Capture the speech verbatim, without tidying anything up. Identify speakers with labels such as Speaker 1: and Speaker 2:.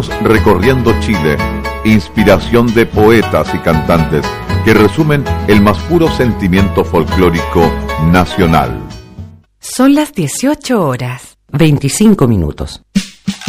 Speaker 1: Recorriendo Chile, inspiración de poetas y cantantes que resumen el más puro sentimiento folclórico nacional.
Speaker 2: Son las dieciocho horas, veinticinco minutos.